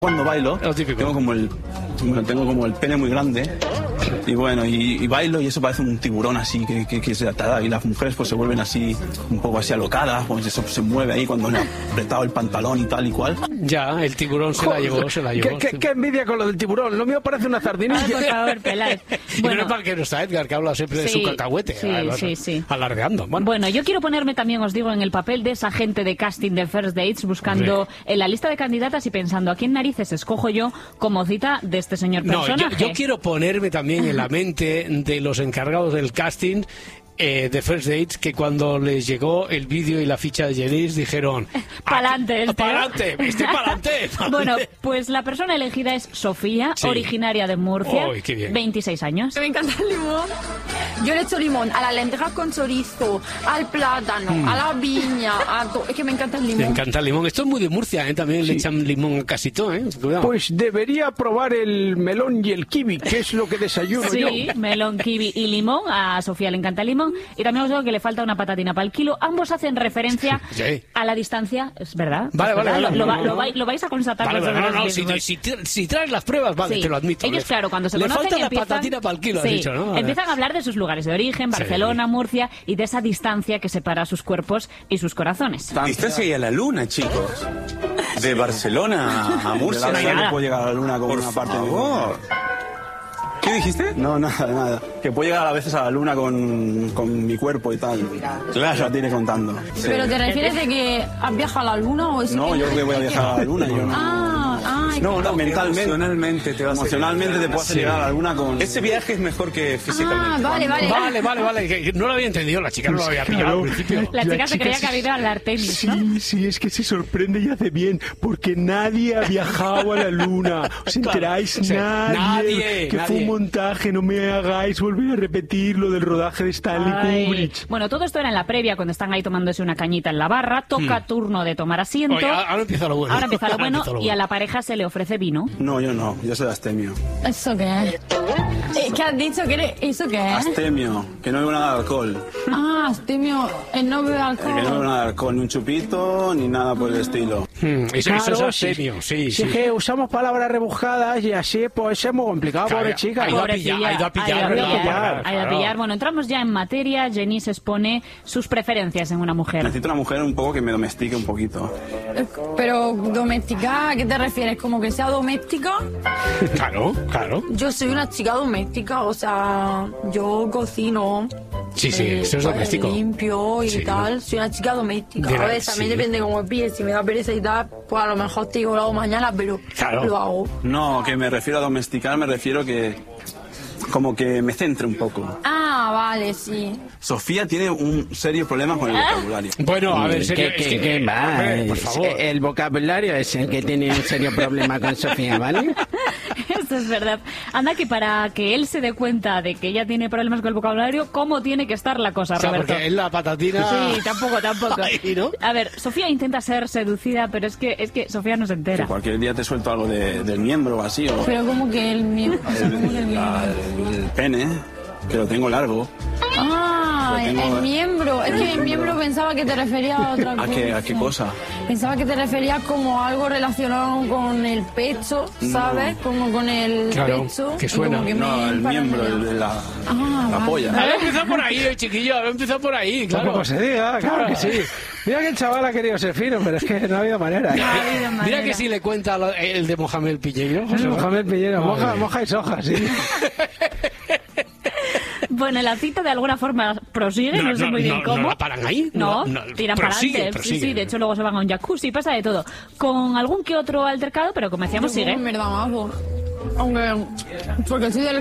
Cuando bailo, tengo como el pene muy grande y bueno, y bailo y eso parece un tiburón así que se atada y las mujeres pues se vuelven así, un poco así alocadas, pues eso se mueve ahí cuando le ha apretado el pantalón y tal y cual. Ya, el tiburón se la llevó. ¿Qué envidia con lo del tiburón? Lo mío parece una sardinilla. Por favor, Peláez. Bueno, no es para que no está Edgar, que habla siempre de su cacahuete. Sí. Alardeando. Bueno, yo quiero ponerme también, os digo, en el papel de esa gente de casting de First Dates, buscando en la lista de candidatas y pensando a quién narices escojo yo como cita de este señor personaje. No, yo quiero ponerme también en la mente de los encargados del casting de First Dates, que cuando les llegó el vídeo y la ficha de Janice dijeron ¡pa'lante! ¡Pa'lante! Bueno, pues la persona elegida es Sofía, originaria de Murcia, 26 años. Me encanta el limón. Yo le echo limón a las lentejas con chorizo, al plátano, a la viña, es que me encanta el limón. Me encanta el limón. Esto es muy de Murcia, también le echan limón a casi todo, Cuidado. Pues debería probar el melón y el kiwi, que es lo que desayuno yo. Sí, melón, kiwi y limón. A Sofía le encanta el limón. Y también os digo que le falta una patatina para el kilo. Ambos hacen referencia a la distancia, es verdad. Vale. Lo vais a constatar. Si traes las pruebas, te lo admito. Ellos, claro, cuando se le conocen falta la patatina para el kilo, has dicho, ¿no? Empiezan a hablar de sus lugares de origen, Barcelona, Murcia, y de esa distancia que separa sus cuerpos y sus corazones. Distancia y a la luna, chicos. De Barcelona a Murcia. No puedo llegar a la luna con una parte de mi cuerpo. ¿Qué dijiste? No, nada. Que puedo llegar a veces a la luna con mi cuerpo y tal. Claro. Ya te iré contando. Sí. ¿Pero te refieres de que has viajado a la luna o es No, yo creo que voy a viajar a la luna. Yo no. No, mentalmente. Emocionalmente te puedo hacer llegar a la luna con... Ese viaje es mejor que físicamente. Vale. Que no lo había entendido, la chica no lo había pillado al principio. La chica se creía que había ido al Artemis, ¿no? Sí, es que se sorprende y hace bien, porque nadie ha viajado a la luna. ¿Os enteráis? Nadie. Que fue un montaje, no me hagáis volver a repetir lo del rodaje de Stanley Kubrick. Bueno, todo esto era en la previa, cuando están ahí tomándose una cañita en la barra. Toca turno de tomar asiento. Oye, ahora empieza lo bueno. Y a la pareja se le ofrece vino. No, yo soy astemio. ¿Eso qué es? ¿Qué has dicho? ¿Eso qué es? Astemio, que no bebo nada de alcohol. Astemio, no bebe alcohol. Que no bebo nada de alcohol, ni un chupito, ni nada por el estilo. Eso es astemio, sí. Si es que usamos palabras rebuscadas y así, pues es muy complicado, pobre chica. Ha ido a pillar. Bueno, entramos ya en materia. Janice expone sus preferencias en una mujer. Necesito una mujer un poco que me domestique un poquito. Pero domesticada, ¿a qué te refieres? ¿Como que sea doméstica? Claro. Yo soy una chica doméstica, o sea, yo cocino. Sí, eso es doméstico. Limpio y tal, soy una chica doméstica. A ver, también depende cómo pilles, si me da pereza y tal, pues a lo mejor te digo lo hago mañana, pero lo hago. No, que me refiero a domesticar, me refiero que... como que me centre un poco. Vale, sí. Sofía tiene un serio problema con el vocabulario. Bueno, a ver, ¿Qué va? Hombre, por favor. El vocabulario es el que tiene un serio problema con Sofía, ¿vale? Esto es verdad. Anda, que para que él se dé cuenta de que ella tiene problemas con el vocabulario, ¿cómo tiene que estar la cosa, Roberto? Porque es la patatina... Sí, tampoco. Ay, ¿no? A ver, Sofía intenta ser seducida, pero es que Sofía no se entera. Que cualquier día te suelto algo del miembro o así. Pero como que el miembro... El pene, que lo tengo largo. El miembro. Es que el miembro pensaba que te refería a otra cosa. ¿A qué cosa? Pensaba que te referías como algo relacionado con el pecho, ¿sabes? Como con el pecho. Que suena. El miembro, el de la polla. Había empezado por ahí, chiquillo, claro. Tampoco se diga, claro que sí. Mira que el chaval ha querido ser fino, pero es que no ha habido manera. Mira que si le cuenta el de Mohamed Piñeiro. Mohamed Piñeiro, moja y soja, sí. Bueno, la cita de alguna forma prosigue, no sé muy bien cómo. ¿No la paran ahí? No, tiran para adelante. Sí, de hecho luego se van a un jacuzzi, pasa de todo. Con algún que otro altercado, pero como decíamos, sigue. En verdad, mazo. Aunque, porque soy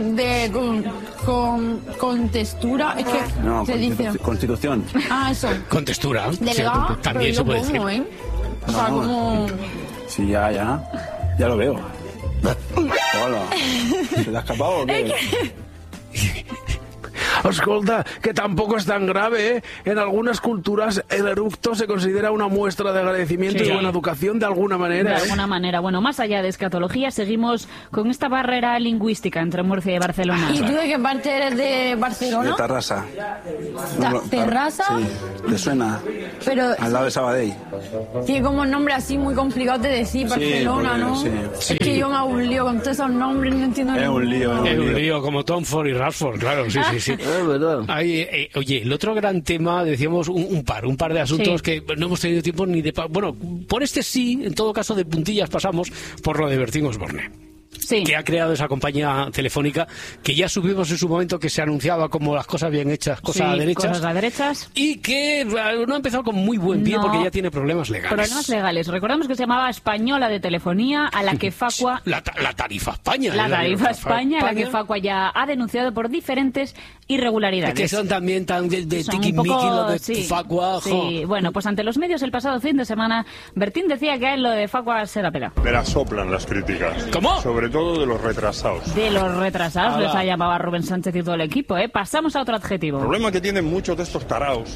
con textura, es que no, se dice... Constitución. Eso. Con textura. Delgado, también se puede decir. O sea, como... Sí, ya lo veo. Hola. ¿Se te ha escapado o qué? Escolta, que tampoco es tan grave, ¿eh? En algunas culturas el eructo se considera una muestra de agradecimiento y buena educación de alguna manera. De alguna manera. Bueno, más allá de escatología, seguimos con esta barrera lingüística entre Murcia y Barcelona. ¿Y tú de qué parte eres de Barcelona? De Tarrasa. ¿Terrassa? Sí, ¿te suena? Pero Al lado de Sabadell. tiene como un nombre así muy complicado de decir, Barcelona, porque, ¿no? sí. Es que yo me hago un lío con todos esos nombres, no entiendo Es un lío. Es un lío como Tom Ford y Rashford, claro, sí. Es verdad. Oye, el otro gran tema, decíamos un par de asuntos que no hemos tenido tiempo ni de... Bueno, por este sí, en todo caso de puntillas pasamos por lo de Bertín Osborne. Sí. Que ha creado esa compañía telefónica que ya subimos en su momento, que se anunciaba como las cosas bien hechas, cosas a derechas. Y que no ha empezado con muy buen pie porque ya tiene problemas legales. Problemas legales. Recordamos que se llamaba Española de Telefonía, a la que Facua... La tarifa España. La tarifa España, a la que Facua ya ha denunciado por diferentes irregularidades. Que son también tan de tiquismiqui lo de Facua. Sí, bueno, pues ante los medios el pasado fin de semana, Bertín decía que a él lo de Facua se la pela. Me la soplan las críticas. ¿Cómo? Sobre todo de los retrasados. De los retrasados, les ha llamado a Rubén Sánchez y todo el equipo, ¿eh? Pasamos a otro adjetivo. El problema que tienen muchos de estos taraos,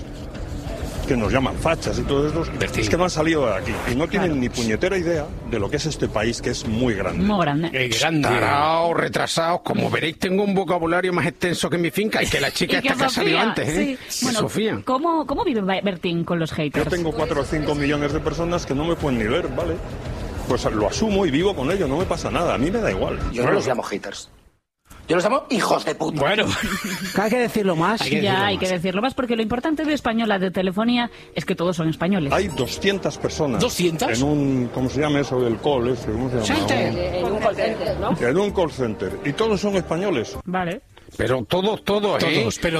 que nos llaman fachas y todos estos, es que no han salido de aquí y no tienen ni puñetera idea de lo que es este país, que es muy grande. Muy grande. Taraos, retrasados, como veréis tengo un vocabulario más extenso que mi finca y que la chica esta que ha salido antes, ¿eh? Sí. Bueno, Sofía. ¿Cómo vive Bertín con los haters? Yo tengo 4 o 5 millones de personas que no me pueden ni ver, ¿vale? Pues lo asumo y vivo con ello, no me pasa nada, a mí me da igual. Yo no los llamo haters. Yo los llamo hijos de puta. Bueno, hay que decirlo más. Hay que decirlo más porque lo importante de Española de Telefonía es que todos son españoles. Hay 200 personas. ¿200? En un, ¿cómo se llama eso del call? ¿Cómo se llama? En un call center, ¿no? En un call center. Y todos son españoles. Vale. Pero todos, pero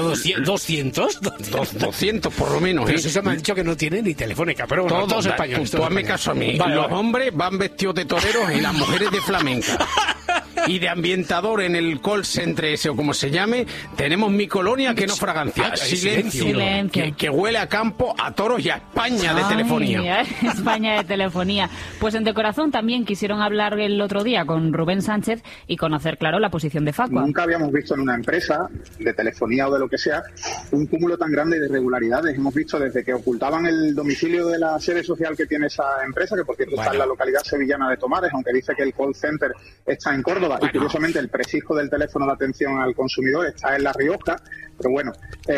200. 200 por lo menos. Pero eso me han dicho que no tiene ni telefónica, pero bueno, todos españoles. Tú hazme caso a mí. Vale, los hombres van vestidos de toreros y las mujeres de flamenca. Y de ambientador en el call center ese o como se llame, tenemos mi colonia que no fragancia. Silencio. Que huele a campo, a toros y a España de telefonía. España de telefonía. Pues en De Corazón también quisieron hablar el otro día con Rubén Sánchez y conocer, claro, la posición de Facua. Nunca habíamos visto en una empresa de telefonía o de lo que sea un cúmulo tan grande de irregularidades. Hemos visto desde que ocultaban el domicilio de la sede social que tiene esa empresa, que por cierto está en la localidad sevillana de Tomares, aunque dice que el call center está en Córdoba. Y curiosamente el prefijo del teléfono de atención al consumidor está en La Rioja. Pero bueno,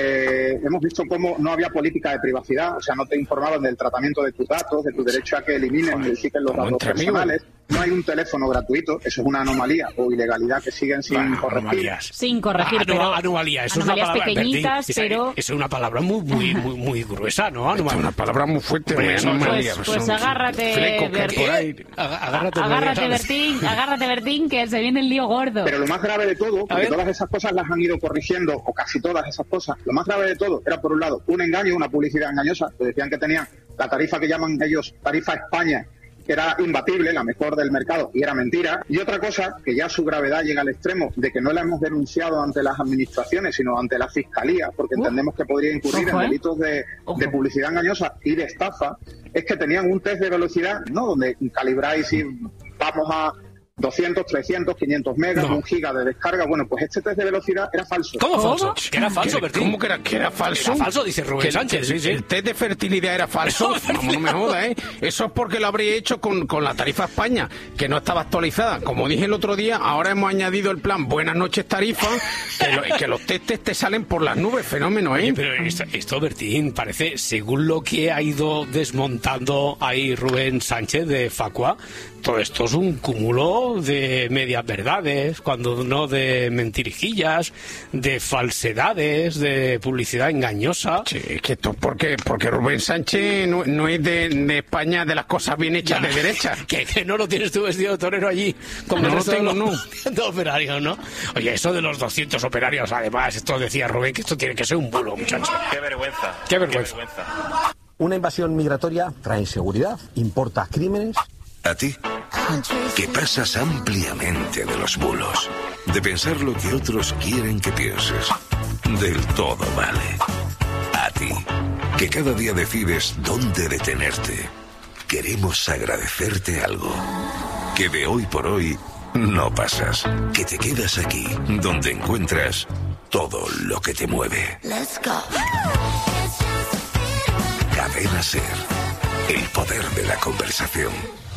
hemos visto cómo no había política de privacidad, o sea, no te informaban del tratamiento de tus datos, de tu derecho a que eliminen y quiten los datos personales. No hay un teléfono gratuito, eso es una anomalía o ilegalidad que siguen sin corregir. Sin corregir, pero anomalía, eso es una palabra pequeñitas, Bertín, pero es una palabra muy gruesa, ¿no? Es una palabra muy fuerte. Pues agárrate, Bertín, que se viene el lío gordo. Pero lo más grave de todo, porque todas esas cosas las han ido corrigiendo, o casi todas esas cosas, lo más grave de todo era, por un lado, un engaño, una publicidad engañosa, que decían que tenían la tarifa que llaman ellos tarifa España, que era imbatible, la mejor del mercado, y era mentira. Y otra cosa, que ya su gravedad llega al extremo de que no la hemos denunciado ante las administraciones, sino ante la Fiscalía, porque entendemos que podría incurrir en delitos de publicidad engañosa y de estafa, es que tenían un test de velocidad, ¿no?, donde calibráis y vamos a 200, 300, 500 megas, 1 giga de descarga. Bueno, pues este test de velocidad era falso. ¿Cómo falso? ¿Que era falso, Bertín? ¿Cómo que era falso? Era falso, dice Rubén Sánchez. El test de fertilidad era falso. No me jodas, ¿eh? Eso es porque lo habría hecho con la tarifa España, que no estaba actualizada. Como dije el otro día, ahora hemos añadido el plan Buenas noches tarifa, que los testes te salen por las nubes. Fenómeno, ¿eh? Oye, pero esto, Bertín, parece, según lo que ha ido desmontando ahí Rubén Sánchez de Facua, todo esto es un cúmulo de medias verdades, cuando no de mentirijillas, de falsedades, de publicidad engañosa. Sí, es que esto porque Rubén Sánchez no es de España, de las cosas bien hechas de derecha. Que no lo tienes tu vestido de torero allí, como no el lo resto tengo, de operarios, ¿no? Oye, eso de los 200 operarios, además, esto decía Rubén, que esto tiene que ser un bulo, muchacho. Qué vergüenza. Qué vergüenza. Una invasión migratoria trae inseguridad, importa crímenes. A ti, que pasas ampliamente de los bulos, de pensar lo que otros quieren que pienses. Del todo vale. A ti, que cada día decides dónde detenerte. Queremos agradecerte algo. Que de hoy por hoy no pasas. Que te quedas aquí, donde encuentras todo lo que te mueve. Cadena SER, el poder de la conversación.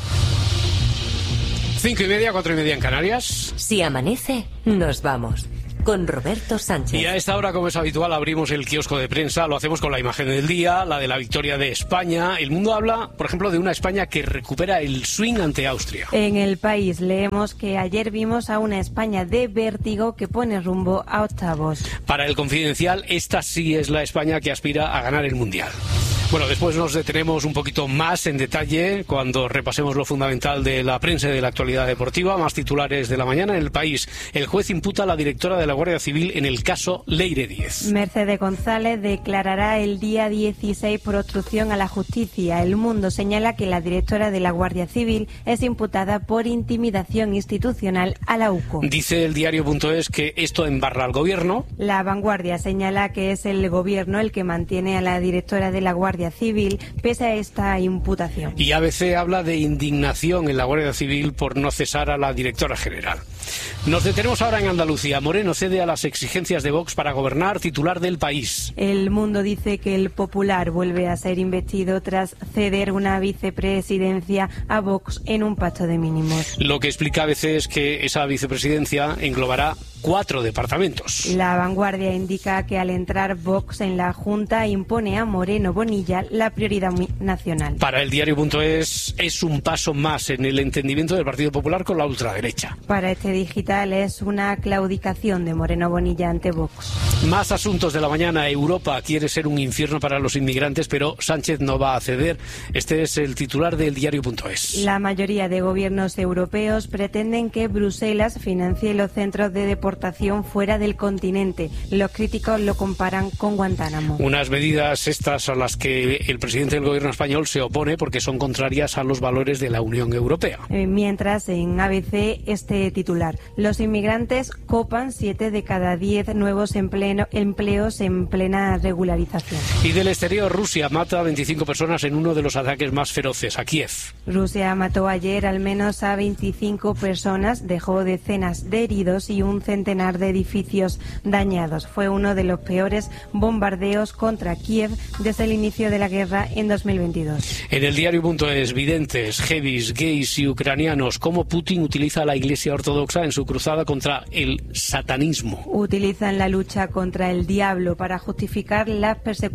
5:30, 4:30 en Canarias. Si amanece, nos vamos. Con Roberto Sánchez. Y a esta hora, como es habitual, abrimos el kiosco de prensa. Lo hacemos con la imagen del día, la de la victoria de España. El Mundo habla, por ejemplo, de una España que recupera el swing ante Austria. En El País leemos que ayer vimos a una España de vértigo que pone rumbo a octavos. Para El Confidencial, esta sí es la España que aspira a ganar el Mundial. Bueno, después nos detenemos un poquito más en detalle cuando repasemos lo fundamental de la prensa y de la actualidad deportiva. Más titulares de la mañana en El País. El juez imputa a la directora de la Guardia Civil en el caso Leire Díez. Mercedes González declarará el día 16 por obstrucción a la justicia. El Mundo señala que la directora de la Guardia Civil es imputada por intimidación institucional a la UCO. Dice el diario.es que esto embarra al gobierno. La Vanguardia señala que es el gobierno el que mantiene a la directora de la Guardia Civil pese a esta imputación. Y ABC habla de indignación en la Guardia Civil por no cesar a la directora general. Nos detenemos ahora en Andalucía. Moreno cede a las exigencias de Vox para gobernar, titular del País. El Mundo dice que el Popular vuelve a ser investido tras ceder una vicepresidencia a Vox en un pacto de mínimos. Lo que explica ABC es que esa vicepresidencia englobará 4 departamentos. La Vanguardia indica que al entrar Vox en la Junta impone a Moreno Bonilla la prioridad nacional. Para el diario.es es un paso más en el entendimiento del Partido Popular con la ultraderecha. Para este digital es una claudicación de Moreno Bonilla ante Vox. Más asuntos de la mañana. Europa quiere ser un infierno para los inmigrantes, pero Sánchez no va a ceder. Este es el titular del diario.es. La mayoría de gobiernos europeos pretenden que Bruselas financie los centros de deportación fuera del continente. Los críticos lo comparan con Guantánamo. Unas medidas estas a las que el presidente del gobierno español se opone porque son contrarias a los valores de la Unión Europea. Mientras en ABC este titular: los inmigrantes copan 7 de cada 10 nuevos empleos en plena regularización. Y del exterior, Rusia mata a 25 personas en uno de los ataques más feroces a Kiev. Rusia mató ayer al menos a 25 personas, dejó decenas de heridos y un centenar de edificios dañados. Fue uno de los peores bombardeos contra Kiev desde el inicio de la guerra en 2022. En el diario.es, videntes, heavies, gays y ucranianos, cómo Putin utiliza a la Iglesia Ortodoxa en su cruzada contra el satanismo. Utilizan la lucha contra el diablo para justificar la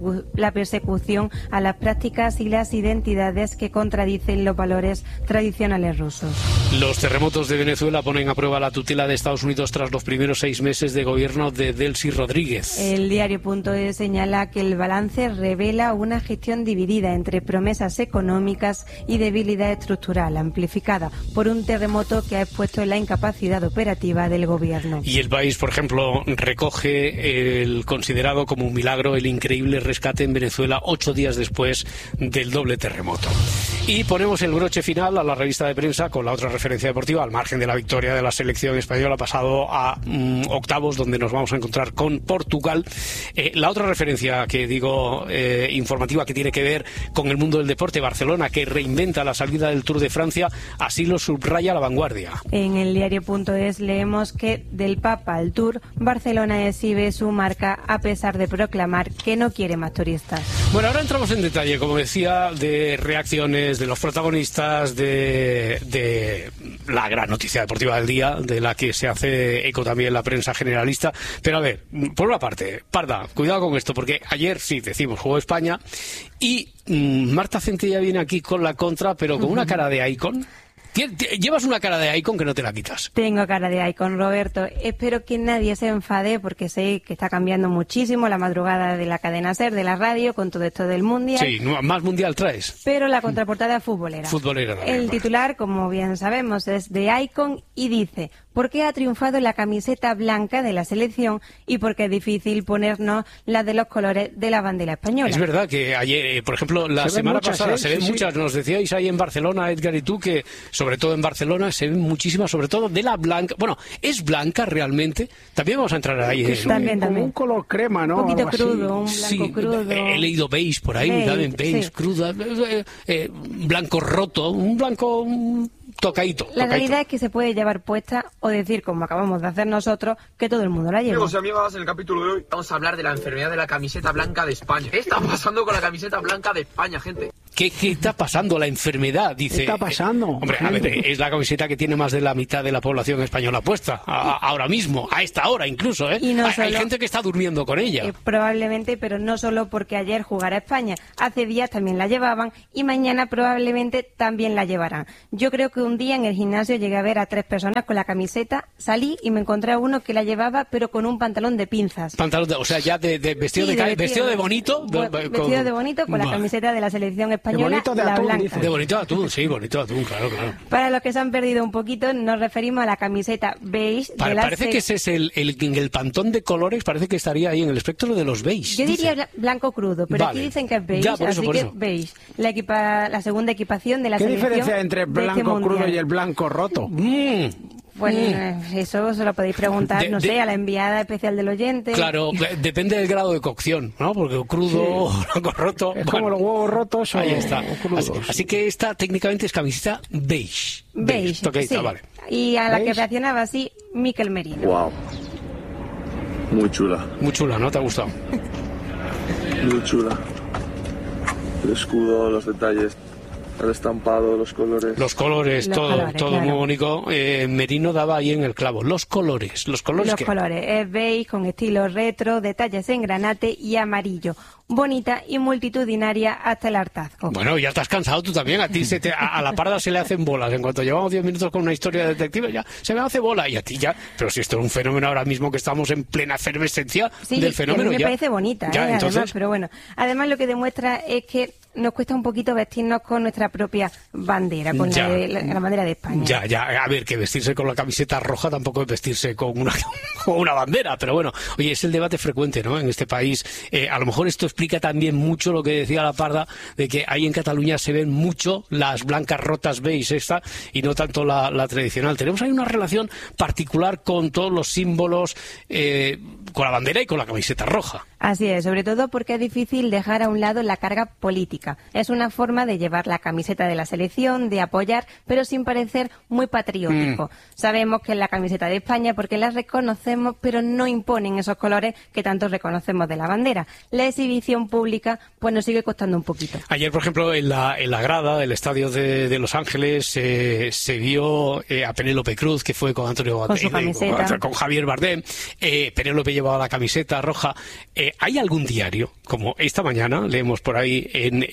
persecución a las prácticas y las identidades que contradicen los valores tradicionales rusos. Los terremotos de Venezuela ponen a prueba la tutela de Estados Unidos tras los primeros 6 meses de gobierno de Delcy Rodríguez. El diario.es señala que el balance revela una gestión dividida entre promesas económicas y debilidad estructural, amplificada por un terremoto que ha expuesto la incapacidad operativa del gobierno. Y El País, por ejemplo, recoge el considerado como un milagro el increíble rescate en Venezuela 8 días después del doble terremoto. Y ponemos el broche final a la revista de prensa con la otra referencia deportiva, al margen de la victoria de la selección española, pasado a octavos, donde nos vamos a encontrar con Portugal. La otra referencia que digo informativa, que tiene que ver con el mundo del deporte, Barcelona, que reinventa la salida del Tour de Francia, así lo subraya La Vanguardia. En el diario.es leemos que del Papa al Tour, Barcelona exhibe su marca a pesar de proclamar que no quiere más turistas. Bueno, ahora entramos en detalle, como decía, de reacciones de los protagonistas de la gran noticia deportiva del día, de la que se hace eco también la prensa generalista. Pero a ver, por una parte, Parda, cuidado con esto, porque ayer sí decimos jugó España y Marta Centella viene aquí con la contra, pero con una cara de icon. Llevas una cara de icon que no te la quitas. Tengo cara de icon, Roberto. Espero que nadie se enfade porque sé que está cambiando muchísimo la madrugada de la cadena SER, de la radio, con todo esto del Mundial. Sí, más Mundial traes. Pero la contraportada es futbolera. Futbolera también, El titular, como bien sabemos, es de icon y dice: ¿por qué ha triunfado la camiseta blanca de la selección y por qué es difícil ponernos la de los colores de la bandera española? Es verdad que ayer, por ejemplo, la semana pasada se ven muchas. Nos decíais ahí en Barcelona, Edgar y tú, que sobre todo en Barcelona se ven muchísimas, sobre todo de la blanca. Bueno, ¿es blanca realmente? También vamos a entrar ahí. También. Un color crema, ¿no? Un poquito crudo, un blanco crudo. He leído beige por ahí, también beige, cruda, blanco roto, un blanco tocadito. La realidad es que se puede llevar puesta o decir, como acabamos de hacer nosotros, que todo el mundo la lleva. Amigos y amigas, en el capítulo de hoy vamos a hablar de la enfermedad de la camiseta blanca de España. ¿Qué está pasando con la camiseta blanca de España, gente? ¿Qué está pasando? La enfermedad, dice. ¿Qué está pasando? Hombre, a ver, es la camiseta que tiene más de la mitad de la población española puesta, ahora mismo, a esta hora incluso, ¿eh? Y no hay gente que está durmiendo con ella. Probablemente, pero no solo porque ayer jugara España. Hace días también la llevaban y mañana probablemente también la llevarán. Yo creo que un día en el gimnasio llegué a ver a 3 personas con la camiseta, salí y me encontré a uno que la llevaba, pero con un pantalón de pinzas. O sea, ya de vestido, sí, vestido de bonito. Vestido de bonito con la camiseta de la selección española. De bonito de atún, blanca. De bonito de atún, sí, bonito de atún, claro. Para los que se han perdido un poquito, nos referimos a la camiseta beige. Parece que ese es el pantón de colores, parece que estaría ahí en el espectro de los beige. Yo diría blanco crudo, pero vale. Aquí dicen que es beige, ya, por eso. que beige. La segunda equipación de la selección. ¿Qué diferencia entre el blanco crudo y el blanco roto? Bueno, eso se lo podéis preguntar, a la enviada especial del oyente. Claro, depende del grado de cocción, ¿no? Porque crudo o blanco roto... Es como los huevos rotos o ahí está. Así que esta técnicamente es camiseta beige. Beige, toqueita, sí. Vale. Y a la que reaccionaba así, Mikel Merino. Wow. Muy chula. Muy chula, ¿no? ¿Te ha gustado? Muy chula. El escudo, los detalles. El estampado, los colores. Los colores, todo claro. Muy bonito. Merino daba ahí en el clavo. Los colores. Los colores, es beige, con estilo retro, detalles en granate y amarillo. Bonita y multitudinaria hasta el hartazgo. Bueno, ya estás cansado tú también. A ti a la parda se le hacen bolas. En cuanto llevamos 10 minutos con una historia de detective, ya se me hace bola. Y a ti ya. Pero si esto es un fenómeno ahora mismo que estamos en plena efervescencia del fenómeno. Sí, me parece bonita, entonces... además, pero bueno. Además lo que demuestra es que nos cuesta un poquito vestirnos con nuestra propia bandera, con la bandera de España. Ya. A ver, que vestirse con la camiseta roja tampoco es vestirse con una bandera. Pero bueno, oye, es el debate frecuente, ¿no? En este país. A lo mejor esto explica también mucho lo que decía la Parda, de que ahí en Cataluña se ven mucho las blancas rotas beige y no tanto la tradicional. Tenemos ahí una relación particular con todos los símbolos, con la bandera y con la camiseta roja. Así es, sobre todo porque es difícil dejar a un lado la carga política. Es una forma de llevar la camiseta de la selección, de apoyar, pero sin parecer muy patriótico. Sabemos que es la camiseta de España porque la reconocemos, pero no imponen esos colores que tanto reconocemos de la bandera. La exhibición pública pues nos sigue costando un poquito. Ayer, por ejemplo, en la grada del estadio de Los Ángeles se vio a Penélope Cruz, que fue con Antonio Bandeira, con Javier Bardem. Penélope llevaba la camiseta roja. ¿Hay algún diario, como esta mañana leemos por ahí en,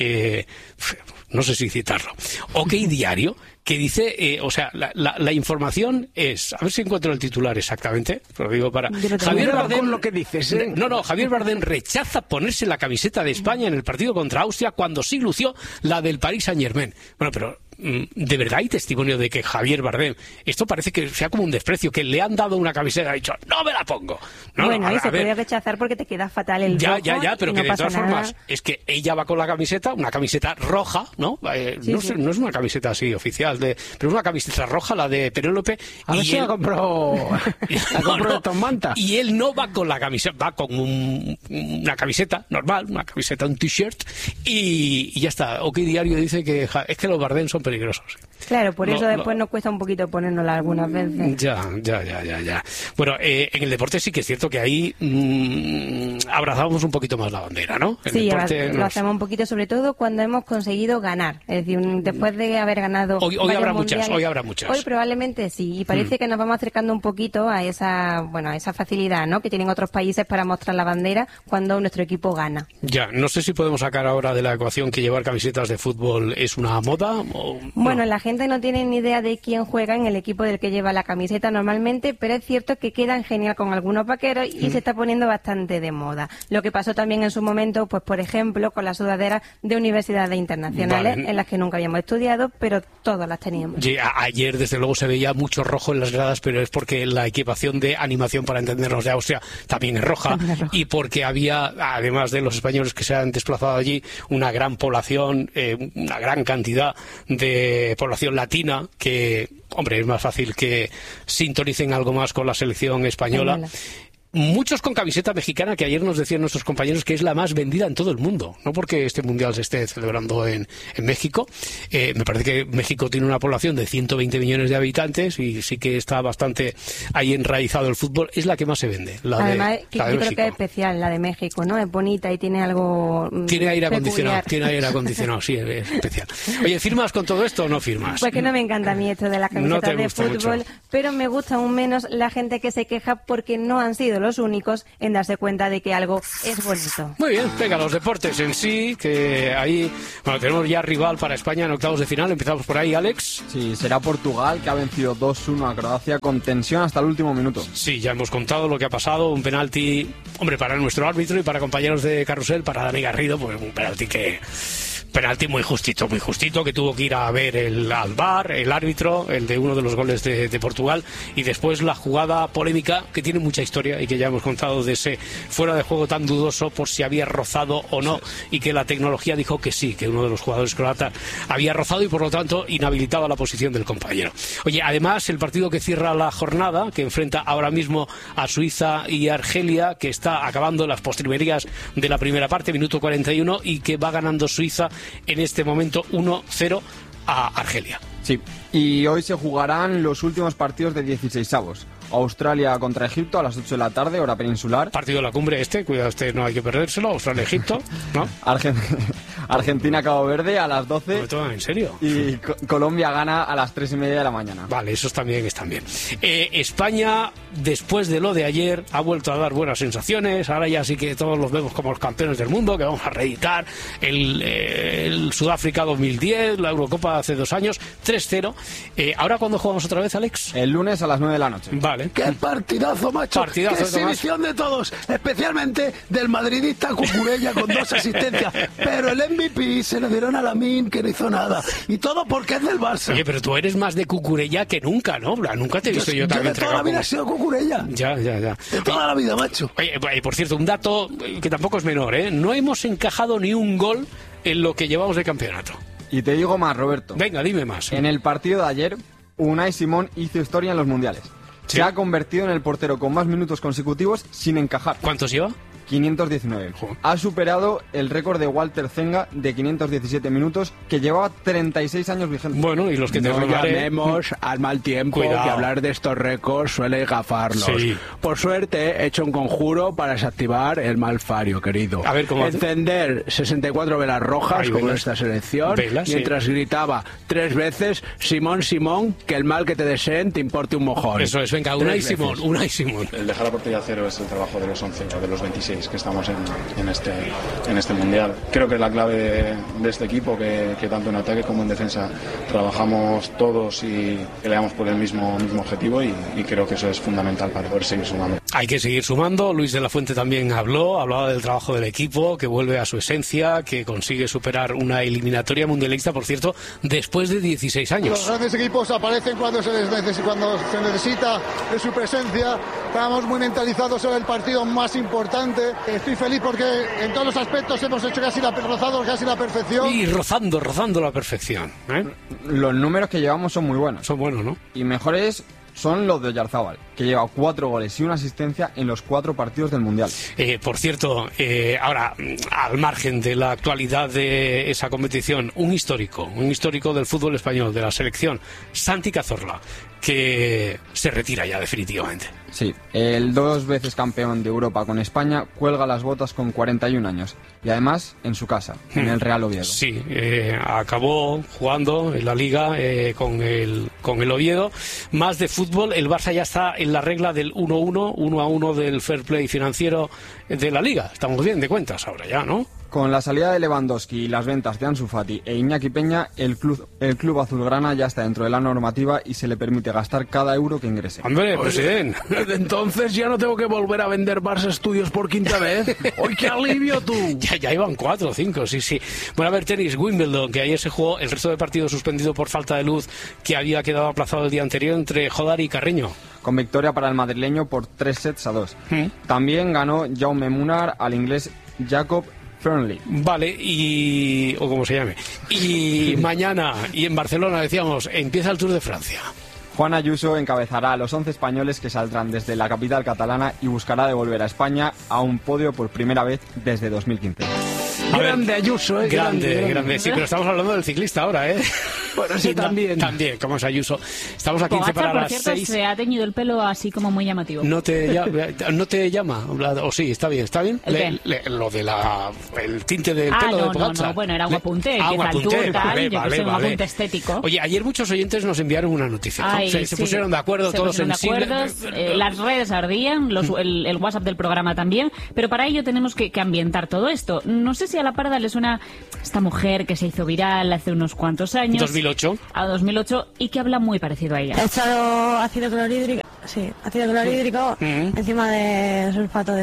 no sé si citarlo, OK Diario, que dice, la información es, a ver si encuentro el titular exactamente, lo digo para... Javier Bardem, lo que dices, ¿eh? Javier Bardem rechaza ponerse la camiseta de España en el partido contra Austria cuando sí lució la del Paris Saint-Germain. Bueno, pero ¿de verdad hay testimonio de que Javier Bardem, esto parece que sea como un desprecio, que le han dado una camiseta y ha dicho, no me la pongo? Y se puede rechazar porque te queda fatal el rojo. Ya, pero que de todas formas, es que ella va con la camiseta, una camiseta roja, ¿no? No es una camiseta así oficial, pero es una camiseta roja, la de Penélope. A ver si la compró de Tom Manta. Y él no va con la camiseta, va con una camiseta normal, un t-shirt, y ya está. OK Diario dice que es que los Bardem son peligrosos. Claro, por eso después nos cuesta un poquito ponérnosla algunas veces. Ya. Bueno, en el deporte sí que es cierto que ahí abrazamos un poquito más la bandera, ¿no? Lo hacemos un poquito, sobre todo cuando hemos conseguido ganar. Es decir, después de haber ganado Hoy habrá muchas. Hoy probablemente sí, y parece que nos vamos acercando un poquito a esa facilidad, ¿no?, que tienen otros países para mostrar la bandera cuando nuestro equipo gana. Ya, no sé si podemos sacar ahora de la ecuación que llevar camisetas de fútbol es una moda o... Bueno, la gente no tiene ni idea de quién juega en el equipo del que lleva la camiseta normalmente, pero es cierto que quedan genial con algunos vaqueros y se está poniendo bastante de moda. Lo que pasó también en su momento, pues por ejemplo, con las sudaderas de universidades internacionales, en las que nunca habíamos estudiado, pero todas las teníamos. Sí, ayer desde luego se veía mucho rojo en las gradas, pero es porque la equipación de animación, para entendernos, de Austria también es roja, y porque había, además de los españoles que se han desplazado allí, una gran población, una gran cantidad de población latina que, hombre, es más fácil que sintonicen algo más con la selección española. muchos con camiseta mexicana, que ayer nos decían nuestros compañeros que es la más vendida en todo el mundo, no porque este mundial se esté celebrando en México. Me parece que México tiene una población de 120 millones de habitantes y sí que está bastante ahí enraizado el fútbol. Es la que más se vende, Además, yo creo México. que es especial la de México, ¿no? Es bonita y tiene algo Tiene aire peculiar. acondicionado, sí, es especial. Oye, ¿firmas con todo esto o no firmas? Pues que no me encanta a mí esto de las camisetas te de gusta fútbol, mucho. pero me gusta aún menos la gente que se queja porque no han sido los únicos en darse cuenta de que algo es bonito. Muy bien, venga, los deportes en sí, que ahí, bueno, tenemos ya rival para España en octavos de final. Empezamos por ahí, Alex. Sí, será Portugal, que ha vencido 2-1 a Croacia con tensión hasta el último minuto. Sí, ya hemos contado lo que ha pasado, un penalti, hombre, para nuestro árbitro y para compañeros de carrusel, para Dani Garrido, pues un penalti muy justito, que tuvo que ir a ver al VAR, el árbitro, el de uno de los goles de Portugal, y después la jugada polémica, que tiene mucha historia y que ya hemos contado, de ese fuera de juego tan dudoso por si había rozado o no, y que la tecnología dijo que sí, que uno de los jugadores croatas había rozado y por lo tanto inhabilitaba la posición del compañero. Oye, además el partido que cierra la jornada, que enfrenta ahora mismo a Suiza y Argelia, que está acabando las postrimerías de la primera parte, minuto 41, y que va ganando Suiza en este momento 1-0 a Argelia. Sí, y hoy se jugarán los últimos partidos de 16avos. Australia contra Egipto a las 8 de la tarde, hora peninsular. Partido de la cumbre cuidado, no hay que perdérselo. Australia-Egipto, ¿no? Argentina-Cabo Verde a las 12. ¿En serio? Y Colombia gana a las 3:30 de la mañana. Vale, esos también están bien. España, después de lo de ayer, ha vuelto a dar buenas sensaciones. Ahora ya sí que todos los vemos como los campeones del mundo, que vamos a reeditar el Sudáfrica 2010, la Eurocopa hace 2 años, 3-0. ¿Ahora cuándo jugamos otra vez, Alex? El lunes a las 9 de la noche. Vale. ¡Qué partidazo, macho! ¡Qué exhibición de todos! Especialmente del madridista Cucurella con 2 asistencias. Pero el MVP se lo dieron a Lamine, que no hizo nada. Y todo porque es del Barça. Oye, pero tú eres más de Cucurella que nunca, ¿no? Nunca te he visto yo tan de toda la vida he sido Cucurella. Ya. De toda la vida, macho. Oye, por cierto, un dato que tampoco es menor, ¿eh? No hemos encajado ni un gol en lo que llevamos de campeonato. Y te digo más, Roberto. Venga, dime más. En el partido de ayer, Unai Simón hizo historia en los mundiales. ¿Sí? Se ha convertido en el portero con más minutos consecutivos sin encajar. ¿Cuántos lleva? 519. Ha superado el récord de Walter Zenga de 517 minutos, que llevaba 36 años vigente. Bueno, y los que no llamemos al mal tiempo, Cuidado. que hablar de estos récords suele gafarlos. Sí. Por suerte, he hecho un conjuro para desactivar el malfario, querido. A ver, ¿cómo hace? Encender 64 velas rojas, como velas. esta selección, Velas, mientras gritaba 3 veces: Simón, Simón, que el mal que te deseen te importe un mojón. Eso es, venga, Unai Simón. El dejar la portería a cero es el trabajo de los 11 o de los 26 que estamos en este mundial. Creo que es la clave de este equipo, que tanto en ataque como en defensa trabajamos todos y peleamos por el mismo objetivo, y creo que eso es fundamental para poder seguir sumando. Hay que seguir sumando. Luis de la Fuente también hablaba del trabajo del equipo, que vuelve a su esencia, que consigue superar una eliminatoria mundialista, por cierto, después de 16 años. Los grandes equipos aparecen cuando se necesita de su presencia. Estamos muy mentalizados en el partido más importante. Estoy feliz porque en todos los aspectos hemos hecho rozado casi la perfección. Y rozando la perfección, ¿eh? Los números que llevamos son muy buenos. Son buenos, ¿no? Y mejores son los de Oyarzábal, que lleva 4 goles y 1 asistencia en los 4 partidos del Mundial. Por cierto, ahora, al margen de la actualidad de esa competición, un histórico del fútbol español, de la selección, Santi Cazorla, que se retira ya definitivamente. Sí, el 2 veces campeón de Europa con España cuelga las botas con 41 años. Y además en su casa, en el Real Oviedo. Sí, acabó jugando en la Liga con el Oviedo. Más de fútbol, el Barça ya está en la regla del 1-1 del fair play financiero de la Liga. Estamos bien de cuentas ahora ya, ¿no? Con la salida de Lewandowski y las ventas de Ansu Fati e Iñaki Peña, el club azulgrana ya está dentro de la normativa y se le permite gastar cada euro que ingrese. ¡Hombre, presidente! Desde entonces ya no tengo que volver a vender Barça Estudios por 5ª vez. ¡Uy, qué alivio, tú! Ya iban 4 o 5, sí. Bueno, a ver, tenis, Wimbledon, que ayer se jugó, el resto de partidos suspendido por falta de luz, que había quedado aplazado el día anterior entre Jodar y Carreño. Con victoria para el madrileño por 3-2. También ganó Jaume Munar al inglés Jacob Fernley. Vale, o como se llame. Y mañana, y en Barcelona, decíamos, empieza el Tour de Francia. Juan Ayuso encabezará a los 11 españoles que saldrán desde la capital catalana y buscará devolver a España a un podio por primera vez desde 2015. Grande Ayuso, grande. Sí, pero estamos hablando del ciclista ahora, ¿eh? Bueno, sí, también. También, como es Ayuso. Estamos a 15 para las 6. Por cierto, se ha teñido el pelo así como muy llamativo. ¿No te llama? ¿O sí? ¿Está bien? Lo de el tinte del pelo de Pogačar. No, bueno, era un apunte. Un apunte estético. Oye, ayer muchos oyentes nos enviaron una noticia. Se pusieron de acuerdo, todos sensibles. Las redes ardían, el WhatsApp del programa también, pero para ello tenemos que ambientar todo esto. No sé si a la parda le suena esta mujer que se hizo viral hace unos cuantos años. 2008. A 2008 y que habla muy parecido a ella. He echado ácido clorhídrico, encima de sulfato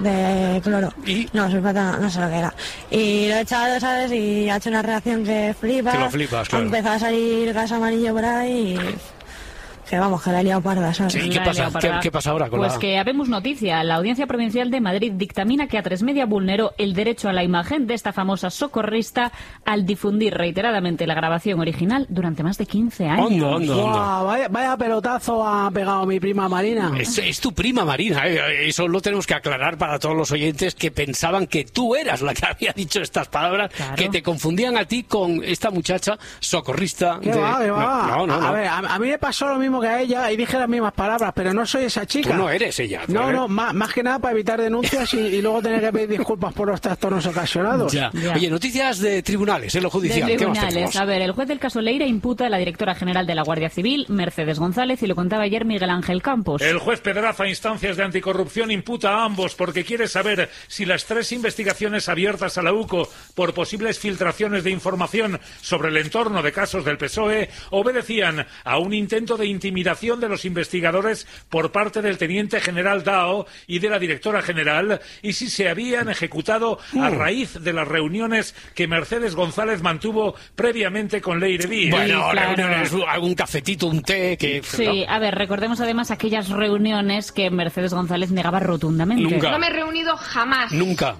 de cloro. ¿Y? No, sulfato no sé lo que era. Y lo he echado, ¿sabes? Y ha hecho una reacción que flipas. Que lo flipas, claro. Ha empezado a salir gas amarillo por ahí y... Que vamos, que la he liado parda, ¿sabes? Sí, ¿Qué pasa ahora con Pues que habemos noticia. La Audiencia Provincial de Madrid dictamina que A3 vulneró el derecho a la imagen de esta famosa socorrista al difundir reiteradamente la grabación original durante más de 15 años. Wow, vaya pelotazo ha pegado mi prima Marina. Es tu prima Marina, ¿eh? Eso lo tenemos que aclarar para todos los oyentes que pensaban que tú eras la que había dicho estas palabras, claro. Que te confundían a ti con esta muchacha socorrista. ¿Qué va? No. A ver, a mí me pasó lo mismo que a ella y dije las mismas palabras, pero no soy esa chica. Tú no eres ella. No, más que nada para evitar denuncias y luego tener que pedir disculpas por los trastornos ocasionados. Ya. Oye, noticias de tribunales, en lo judicial. De tribunales. A ver, el juez del caso Leira imputa a la directora general de la Guardia Civil, Mercedes González, y lo contaba ayer Miguel Ángel Campos. El juez Pedraza, instancias de anticorrupción, imputa a ambos porque quiere saber si las 3 investigaciones abiertas a la UCO por posibles filtraciones de información sobre el entorno de casos del PSOE obedecían a un intento de intimidación de los investigadores por parte del teniente general Dao y de la directora general, y si se habían ejecutado a raíz de las reuniones que Mercedes González mantuvo previamente con Leire. Bueno, claro. Reuniones, algún cafetito, un té que... Sí, a ver, recordemos además aquellas reuniones que Mercedes González negaba rotundamente. Nunca. No me he reunido jamás. Nunca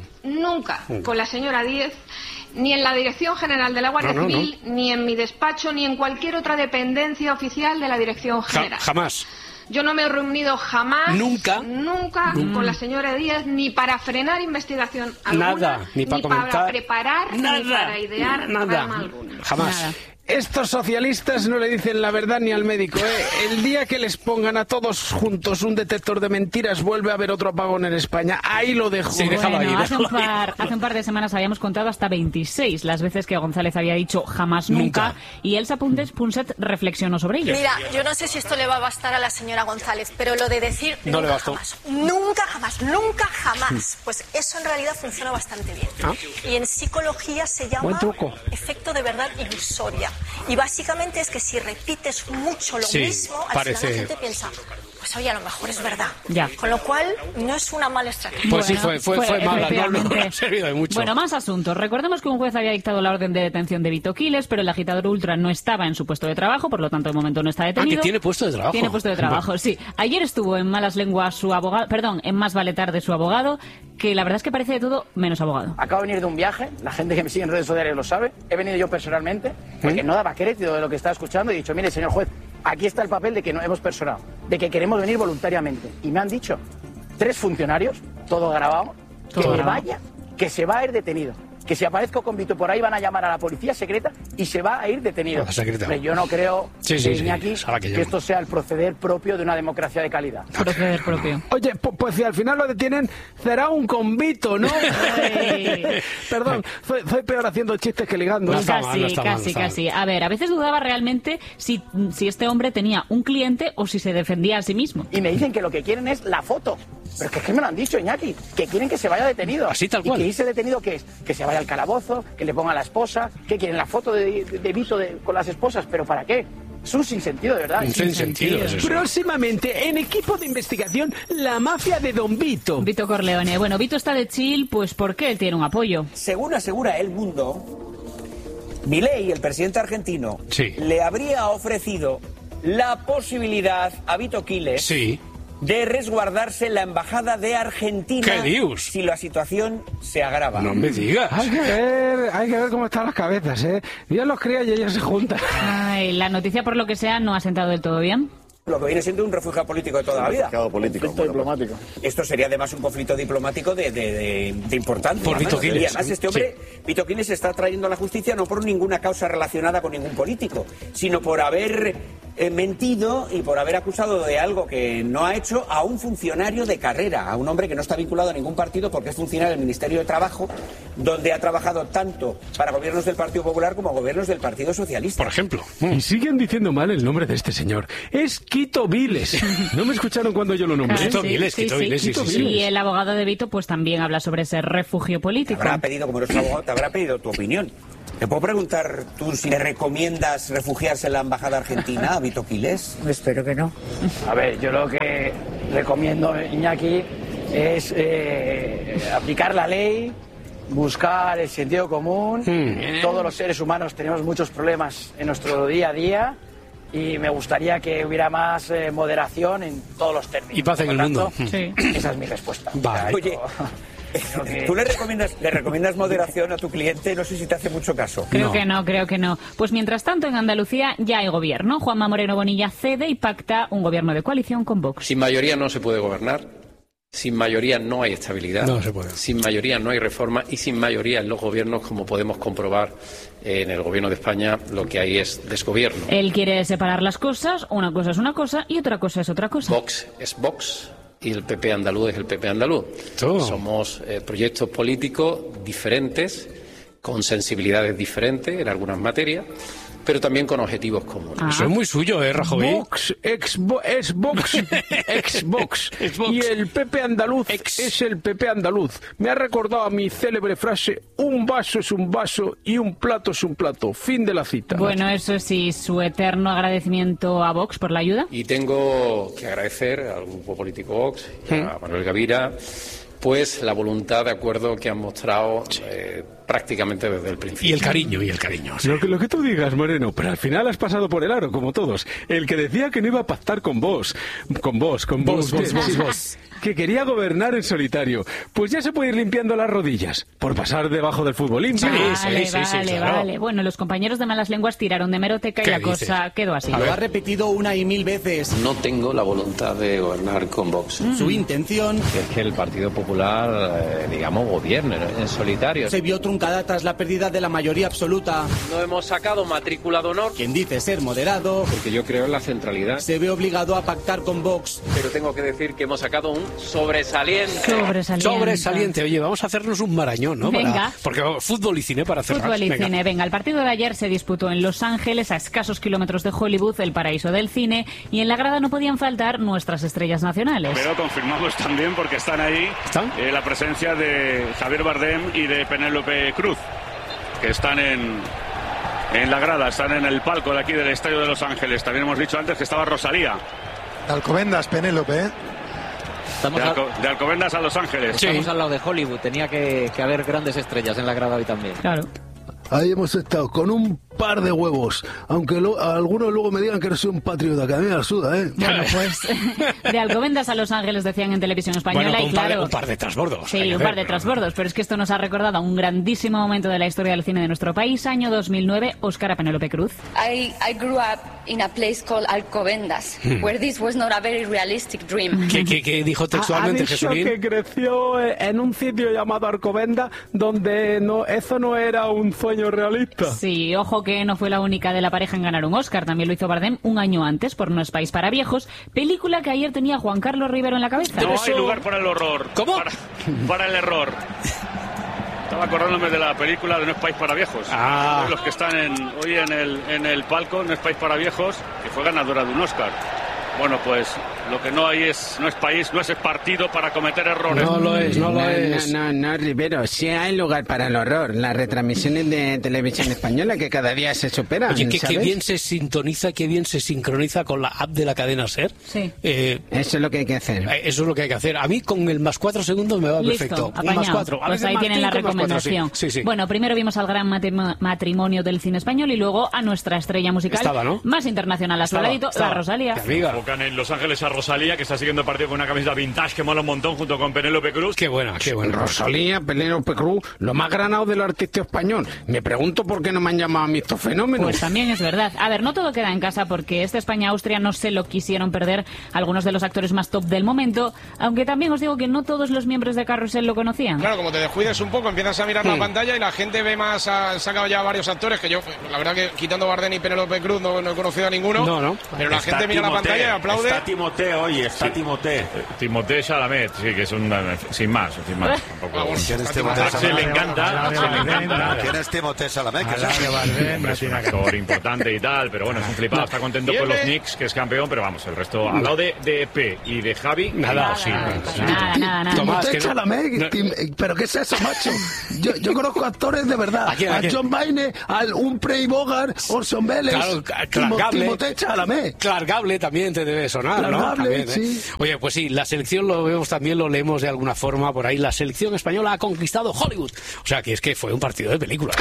con la señora Díez, ni en la Dirección General de la Guardia Civil, ni en mi despacho, ni en cualquier otra dependencia oficial de la Dirección General. Jamás. Yo no me he reunido jamás, nunca con la señora Díaz, ni para frenar investigación alguna, ni para preparar, ni para idear trama alguna. Jamás. Nada. Estos socialistas no le dicen la verdad ni al médico, ¿eh? El día que les pongan a todos juntos un detector de mentiras, vuelve a haber otro apagón en España. Ahí lo dejo. Sí, déjalo ahí. Hace un par de semanas habíamos contado hasta 26 las veces que González había dicho jamás nunca. Y Elsa Punset reflexionó sobre ello. Mira, yo no sé si esto le va a bastar a la señora González, pero lo de decir no le bastó. Nunca jamás, pues eso en realidad funciona bastante bien. Y en psicología se llama efecto de verdad ilusoria. Y básicamente es que si repites mucho lo mismo, al final la gente piensa, pues oye, a lo mejor es verdad. Ya. Con lo cual, no es una mala estrategia. Pues bueno, sí, fue mala, no ha servido de mucho. Bueno, más asuntos. Recordemos que un juez había dictado la orden de detención de Vito Quiles, pero el agitador ultra no estaba en su puesto de trabajo, por lo tanto, de momento no está detenido. Que tiene puesto de trabajo. Tiene puesto de trabajo, sí. Ayer estuvo en malas lenguas su abogado, en más vale tarde su abogado, que la verdad es que parece de todo menos abogado. Acabo de venir de un viaje, la gente que me sigue en redes sociales lo sabe, he venido yo personalmente, porque no daba crédito de lo que estaba escuchando y he dicho, mire, señor juez, aquí está el papel de que no hemos personado, de que queremos venir voluntariamente. Y me han dicho 3 funcionarios, todo grabado, que se va a ir detenido. Que si aparezco con Vito por ahí van a llamar a la policía secreta y se va a ir detenido. Pero yo no creo, Iñaki, que esto sea el proceder propio de una democracia de calidad. Proceder propio. Oye, pues si al final lo detienen, será un convito, ¿no? Perdón, soy peor haciendo chistes que ligando. Casi. A ver, a veces dudaba realmente si este hombre tenía un cliente o si se defendía a sí mismo. Y me dicen que lo que quieren es la foto. Pero es que me lo han dicho, Iñaki, que quieren que se vaya detenido. Así tal cual. Y que irse detenido, ¿qué es? Que se vaya al calabozo, que le ponga a la esposa, que quieren la foto de Vito con las esposas, ¿pero para qué? Es un sinsentido, de verdad. Un sinsentido es eso. Próximamente, en equipo de investigación, la mafia de Don Vito. Vito Corleone. Bueno, Vito está de chill, pues porque él tiene un apoyo. Según asegura El Mundo, Milei, el presidente argentino, le habría ofrecido la posibilidad a Vito Quiles de resguardarse la embajada de Argentina. ¿Qué dios? Si la situación se agrava. No me digas. Hay que ver cómo están las cabezas, ¿eh? Dios los cría y ellos se juntan. Ay, la noticia, por lo que sea, no ha sentado del todo bien. lo que viene siendo un refugio político de toda la vida. Conflicto diplomático. Esto sería además un conflicto diplomático de importancia. Por Vito Quiles. Y además este hombre, Vito Quiles, se está trayendo a la justicia no por ninguna causa relacionada con ningún político, sino por haber mentido y por haber acusado de algo que no ha hecho a un funcionario de carrera, a un hombre que no está vinculado a ningún partido porque es funcionario del Ministerio de Trabajo, donde ha trabajado tanto para gobiernos del Partido Popular como gobiernos del Partido Socialista. Por ejemplo. Y siguen diciendo mal el nombre de este señor. Es Quito Viles. ¿No me escucharon cuando yo lo nombré? Quito Viles. Y el abogado de Vito pues también habla sobre ese refugio político. Te habrá pedido, como eres abogado, te habrá pedido tu opinión. ¿Te puedo preguntar tú si le recomiendas refugiarse en la embajada argentina a Vito Quiles? Espero que no. A ver, yo lo que recomiendo, Iñaki, es aplicar la ley, buscar el sentido común. Todos los seres humanos tenemos muchos problemas en nuestro día a día y me gustaría que hubiera más moderación en todos los términos. Y paz en el mundo. Esa es mi respuesta. Vale. Oye, ¿tú le recomiendas moderación a tu cliente? No sé si te hace mucho caso. Creo que no. Pues mientras tanto, en Andalucía ya hay gobierno. Juanma Moreno Bonilla cede y pacta un gobierno de coalición con Vox. Sin mayoría no se puede gobernar. Sin mayoría no hay estabilidad. No se puede. Sin mayoría no hay reforma. Y sin mayoría en los gobiernos, como podemos comprobar en el gobierno de España, lo que hay es desgobierno. Él quiere separar las cosas. Una cosa es una cosa y otra cosa es otra cosa. Vox es Vox. Y el PP andaluz es el PP andaluz. Somos proyectos políticos diferentes, con sensibilidades diferentes en algunas materias, pero también con objetivos comunes. Eso es muy suyo, Rajoy. Vox, Xbox. Y el PP andaluz es el PP andaluz. Me ha recordado a mi célebre frase: un vaso es un vaso y un plato es un plato. Fin de la cita. Bueno, eso sí, su eterno agradecimiento a Vox por la ayuda. Y tengo que agradecer al grupo político Vox y a Manuel Gavira, pues la voluntad de acuerdo que han mostrado prácticamente desde el principio. Y el cariño. Sí. Lo que tú digas, Moreno, pero al final has pasado por el aro, como todos. El que decía que no iba a pactar con vos. Que quería gobernar en solitario. Pues ya se puede ir limpiando las rodillas por pasar debajo del futbolín. Vale. Bueno, los compañeros de malas lenguas tiraron de hemeroteca y la cosa quedó así. Lo ha repetido una y mil veces. No tengo la voluntad de gobernar con Vox. Su intención es que el Partido Popular, gobierne en solitario. Se vio truncada tras la pérdida de la mayoría absoluta. No hemos sacado matrícula de honor. Quien dice ser moderado, porque yo creo en la centralidad, se ve obligado a pactar con Vox. Pero tengo que decir que hemos sacado un sobresaliente. Oye, vamos a hacernos un marañón, ¿no? Venga. Porque fútbol y cine para cerrar. Fútbol y cine. Venga, el partido de ayer se disputó en Los Ángeles, a escasos kilómetros de Hollywood, el paraíso del cine, y en la grada no podían faltar nuestras estrellas nacionales. Pero confirmamos también, porque están ahí, la presencia de Javier Bardem y de Penélope Cruz, que están en la grada, están en el palco de aquí del Estadio de Los Ángeles. También hemos dicho antes que estaba Rosalía. De Alcobendas, Penélope, De Alcobendas a Los Ángeles. Estamos al lado de Hollywood, tenía que haber grandes estrellas en la grada hoy también. Claro. Ahí hemos estado con un par de huevos, aunque algunos luego me digan que no soy un patriota, que a mí me la suda, ¿eh? Bueno, pues de Alcobendas a Los Ángeles decían en Televisión Española, bueno, y claro... un par de transbordos. Sí, un par de transbordos, pero es que esto nos ha recordado a un grandísimo momento de la historia del cine de nuestro país, año 2009, Óscar a Penélope Cruz. I grew up in a place called Alcobendas, where this was not a very realistic dream. ¿Qué dijo textualmente, Jesulín? Ha dicho que creció en un sitio llamado Alcobendas, donde eso no era un sueño realista. Sí, ojo que no fue la única de la pareja en ganar un Oscar. También lo hizo Bardem un año antes por No es país para viejos, película que ayer tenía Juan Carlos Rivero en la cabeza. No hay lugar para el horror. ¿Cómo? Para el error. Estaba acordándome de la película de No es país para viejos. Los que están hoy en el palco, No es país para viejos, que fue ganadora de un Oscar. Bueno, pues lo que no hay no es país, no es partido para cometer errores. No lo es. No, Rivero, sí hay lugar para el horror. Las retransmisiones de Televisión Española que cada día se superan. Oye, qué bien se sintoniza, qué bien se sincroniza con la app de la cadena SER. Sí. Eso es lo que hay que hacer. Eso es lo que hay que hacer. A mí con el más 4 segundos me va listo, perfecto. Un más 4. Pues ahí tienen la recomendación. Sí. Bueno, primero vimos al gran matrimonio del cine español y luego a nuestra estrella musical más internacional a su ladito, la Rosalía. Amiga. convocan en Los Ángeles a Rosalía, que está siguiendo el partido con una camiseta vintage que mola un montón, junto con Penélope Cruz. Qué buena. Rosalía, Penélope Cruz, lo más granado del artista español. Me pregunto por qué no me han llamado a mí estos fenómenos. Pues también es verdad. A ver, no todo queda en casa, porque este España-Austria no se lo quisieron perder algunos de los actores más top del momento, aunque también os digo que no todos los miembros de Carrusel lo conocían. Claro, como te descuides un poco, empiezas a mirar la pantalla y la gente ve más, han sacado ya varios actores, que yo, la verdad que quitando Bardem y Penélope Cruz no he conocido a ninguno. No. Pero la gente mira la pantalla y aplaude. Está Timothée hoy, Timothée Chalamet, sí, que es un... Sin más. Tampoco. ¿Quién es Timothée Se le encanta. ¿Quién es Timothée Chalamet? Es un actor importante y tal, pero bueno, es un flipado. Está contento con los Knicks, que es campeón, pero vamos, el resto... Al lado de P y de Javi... Nada. Timothée Chalamet, ¿pero qué es eso, macho? Yo conozco actores de verdad. ¿A John Wayne, al Humphrey Bogart, Orson Welles, Timothée Chalamet. Clark Gable también te debe sonar, Clark ¿no? Gable, También, sí. Oye, pues sí, la selección lo vemos también, lo leemos de alguna forma por ahí. La selección española ha conquistado Hollywood. O sea, que es que fue un partido de película.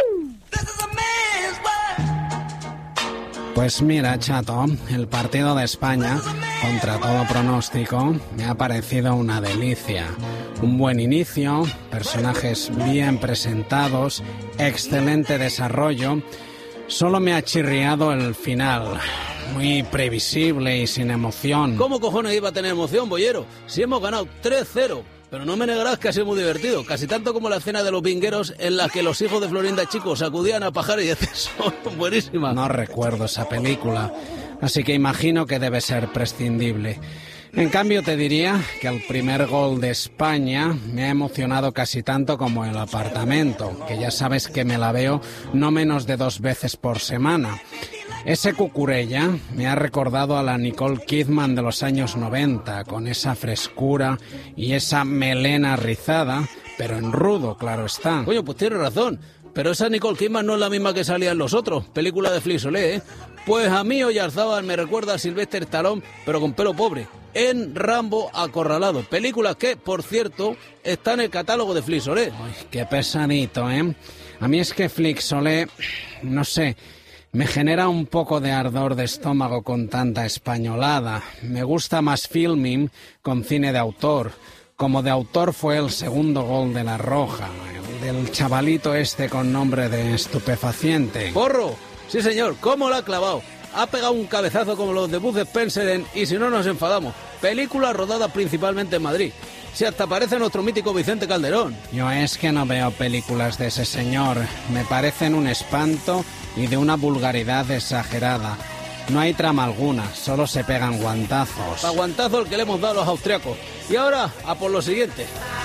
Pues mira, chato, el partido de España, contra todo pronóstico, me ha parecido una delicia. Un buen inicio, personajes bien presentados, excelente desarrollo. Solo me ha chirriado el final, muy previsible y sin emoción. ¿Cómo cojones iba a tener emoción, Bollero? Si hemos ganado 3-0. Pero no me negarás que ha sido muy divertido, casi tanto como la escena de los vingueros en la que los hijos de Florinda Chico sacudían a Pajar y eso. Buenísima. No recuerdo esa película, así que imagino que debe ser prescindible. En cambio te diría que el primer gol de España me ha emocionado casi tanto como El Apartamento, que ya sabes que me la veo no menos de 2 veces por semana. Ese Cucurella me ha recordado a la Nicole Kidman de los años 90, con esa frescura y esa melena rizada, pero en rudo, claro está. Coño, pues tienes razón, pero esa Nicole Kidman no es la misma que salía en Los Otros, película de Flix Solé, ¿eh? Pues a mí Oyarzábal me recuerda a Sylvester Stallone, pero con pelo pobre, en Rambo Acorralado, película que, por cierto, está en el catálogo de Flix Solé. Ay, qué pesadito, ¿eh? A mí es que Flix Solé, no sé... Me genera un poco de ardor de estómago con tanta españolada. Me gusta más filming con cine de autor. Como de autor fue el segundo gol de La Roja, el del chavalito este con nombre de estupefaciente. ¡Porro! Sí, señor, ¿cómo lo ha clavado? Ha pegado un cabezazo como los de Bud Spencer en Y si no nos enfadamos. Película rodada principalmente en Madrid. Si hasta parece nuestro mítico Vicente Calderón. Yo es que no veo películas de ese señor. Me parecen un espanto y de una vulgaridad exagerada. No hay trama alguna, solo se pegan guantazos. A guantazo el que le hemos dado a los austriacos. Y ahora, a por lo siguiente.